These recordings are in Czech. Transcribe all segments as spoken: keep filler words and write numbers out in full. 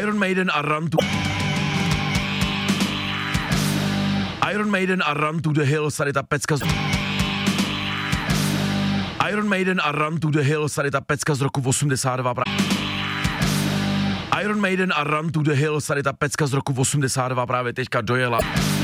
Iron Maiden a Run to... Iron Maiden a Run to the Hills, tady ta pecka z... Iron Maiden a Run to the Hills, tady ta pecka z roku osmdesát dva. Iron Maiden a Run to the Hills, tady ta pecka z roku osmdesát dva právě teďka dojela.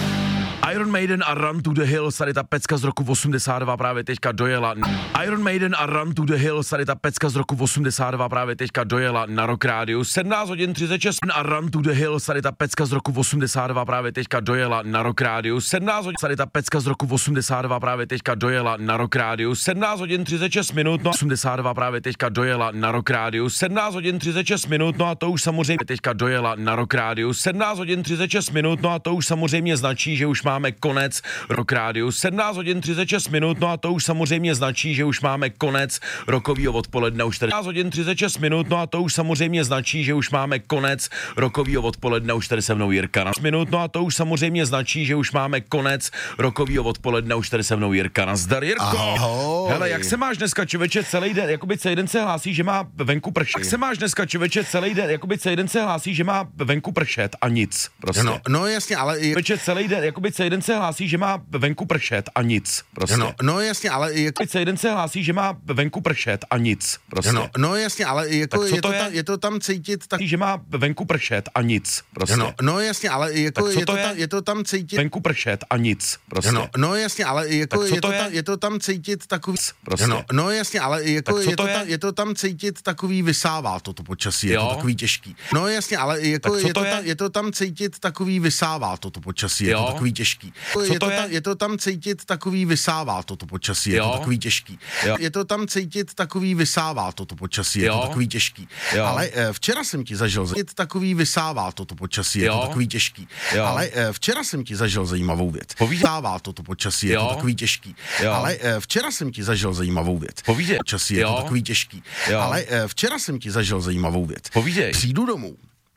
Iron Maiden a Run to the Hills, tady ta pecka z roku osmdesát dva právě teďka dojela. Iron Maiden a Run to the Hills, tady ta pecka z roku osmdesát dva právě teďka dojela na Rock Radio. sedmnáct hodin třicet šest a Run to the Hills, tady ta pecka z roku osmdesát dva právě teďka dojela na Rock Radio. sedmnáct hodin, tady ta pecka z roku osmdesát dva právě teďka dojela na Rock Radio. sedmnáct hodin třicet šest minut, no osmdesát dva právě teďka dojela na Rock Radio. sedmnáct hodin třicet šest minut, no a to už samozřejmě teďka dojela na Rock Radio. sedmnáct hodin třicet šest minut, no a to už samozřejmě značí, že už má máme konec Rock Radio. sedmnáct hodin třicet šest minut, no a to už samozřejmě značí, že už máme konec rokovýho odpoledne. Už sedmnáct hodin třicet šest minut, no a to už samozřejmě značí, že už máme konec rokovýho odpoledne. Už tady se mnou Jirka na minut, no a to už samozřejmě značí, že už máme konec rokovýho odpoledne. Už tady se mnou Jirka. Nazdar, Jirko. Ahoj. Hele, jak se máš dneska, člověče, celý den, jakoby celý den se hlásí, že má venku pršet. Jak se máš dneska, člověče, celý den, jakoby celý den se hlásí, že má venku pršet a nic, prostě. No, no jasně, ale... Člověče, celý den, jakoby celý den se hlásí, že má venku pršet a nic, prostě. No, no jasně, ale... Jako... Celý den se hlásí, že má venku pršet a nic, prostě. No, no jasně, ale jako je, to je? Tam, je to tam cítit tak... Že má venku pršet a nic, prostě. No, no jasně, ale jako je to, je? tam, je to tam cítit... Venku pršet a nic, prostě. No, no jasně, ale jako je to, je? tam, je to tam cítit takový... Prostě. No, no jasně, ale jako je to, je? tam, je to tam cítit takový vysává toto počasí, je jo? to takový těžký. No jasně, ale jako je to, je? tam, je to tam cítit takový vysává toto počasí, je jo? to takový těžký. Co je, to to je? Tam, je to tam cítit takový vysává toto počasí, je jo? to takový těžký. Jo? Je to tam cítit takový vysává toto počasí, je jo? to takový těžký. Jo? Ale eh, včera jsem ti zažil cítit takový vysává toto počasí, je jo? to takový těžký. Jo? Ale eh, včera jsem ti zažil zajímavou věc. Vysává toto počasí, je jo? to takový těžký. Jo? Ale eh, včera jsem ti zažil zajímavou věc. Povídej. Počasí je jo? to takový těžký. Jo? Ale eh, včera jsem ti zažil zajímavou věc. Povídej. Přijdu domů.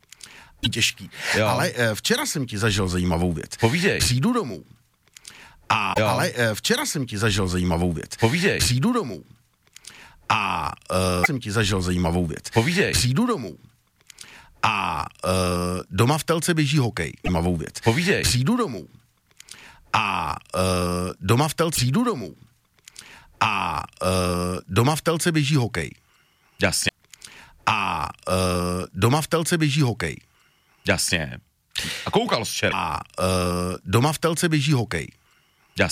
Těžký. Jo? Ale eh, včera jsem ti zažil zajímavou věc. Povídej. Přijdu domů. A, jo? ale eh, včera jsem ti zažil zajímavou věc. Povídej. Přijdu domů. A uh, jsem ti zažil zajímavou věc. Povídej. Přijdu domů. A uh, doma v telce běží hokej. Zajímavou věc. Povídej. Přijdu domů. A uh, doma v telce přijdu domů. A uh, doma v telce běží hokej. Jasně. A uh, doma v telce běží hokej. Jasně. A koukal jsi včera. A uh, doma v telce běží hokej.